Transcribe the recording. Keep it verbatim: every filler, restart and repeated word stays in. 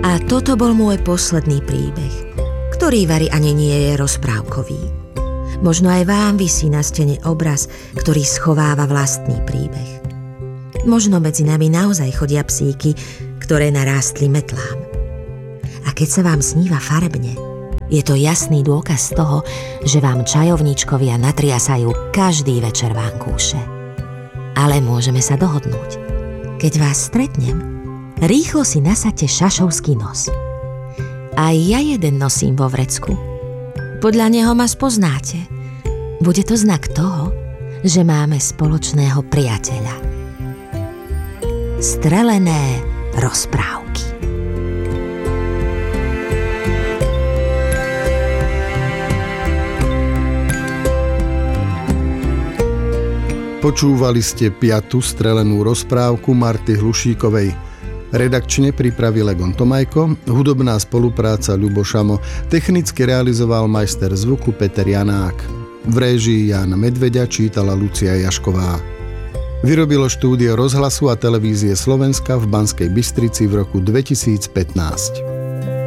A toto bol môj posledný príbeh, ktorý vari ani nie je rozprávkový. Možno aj vám visí na stene obraz, ktorý schováva vlastný príbeh. Možno medzi nami naozaj chodia psíky, ktoré narástli metlám. A keď sa vám sníva farebne, je to jasný dôkaz toho, že vám čajovníčkovia natriasajú každý večer vankúše. Ale môžeme sa dohodnúť. Keď vás stretnem, rýchlo si nasaďte šašovský nos. Aj ja jeden nosím vo vrecku. Podľa neho ma spoznáte. Bude to znak toho, že máme spoločného priateľa. Strelené rozprávky. Počúvali ste piatu strelenú rozprávku Marty Hlušíkovej. Redakčne pripravil Egon Tomajko, hudobná spolupráca Ľubo Šamo, technicky realizoval majster zvuku Peter Janák. V réžii Jána Medveďa čítala Lucia Jašková. Vyrobilo štúdio Rozhlasu a televízie Slovenska v Banskej Bystrici v roku dvetisícpätnásť.